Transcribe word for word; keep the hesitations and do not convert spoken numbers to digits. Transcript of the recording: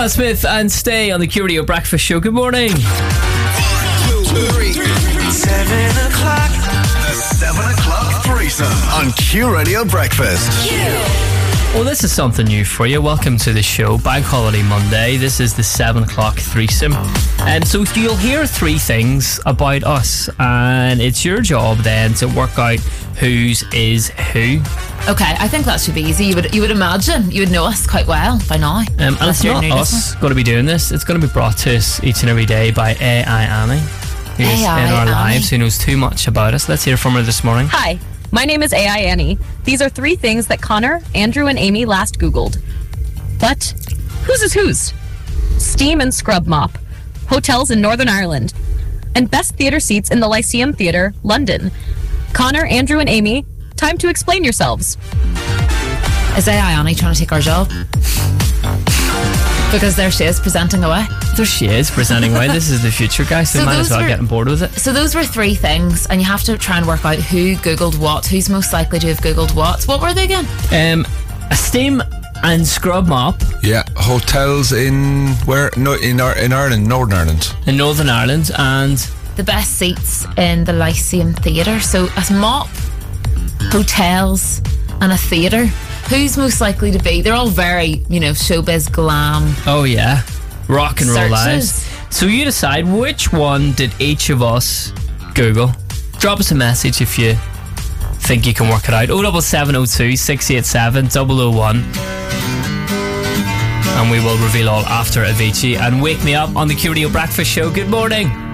Matt Smith and Stay on the Q Radio Breakfast Show. Good morning. One, two, three. Seven o'clock. The seven o'clock threesome on Q Radio Breakfast. Q. Well, this is something new for you. Welcome to the show. Bank Holiday Monday. This is the seven o'clock threesome. And so you'll hear three things about us, and it's your job then to work out whose is who. Okay, I think that should be easy. You would you would imagine you would know us quite well by now. Um, and it's not us going to be doing this. It's going to be brought to us each and every day by A I Annie, who's A I in our Annie. lives, who knows too much about us. Let's hear from her this morning. Hi, my name is A I Annie. These are three things that Connor, Andrew, and Amy last Googled. But whose is whose? Steam and scrub mop, hotels in Northern Ireland, and best theatre seats in the Lyceum Theatre, London. Connor, Andrew, and Amy, time to explain yourselves. Is A I Annie trying to take our job? Because there she is presenting away. There she is presenting away. This is the future, guys. So, So might as those well were- get on board with it. So those were three things, and you have to try and work out who Googled what, who's most likely to have Googled what. What were they again? Um, a steam and scrub mop Yeah, hotels in where? No, in Ar- in Ireland, Northern Ireland. in Northern Ireland, and The best seats in the Lyceum Theatre. So a mop, hotels, and a theatre. Who's most likely to be? They're all very, you know, showbiz glam. oh yeah, rock and roll Searches. lives. So you decide which one did each of us Google. Drop us a message if you think you can work it out. oh seven seven oh two, six eight seven, double oh one. And we will reveal all after Avicii and Wake Me Up on the Q Radio Breakfast Show. Good morning.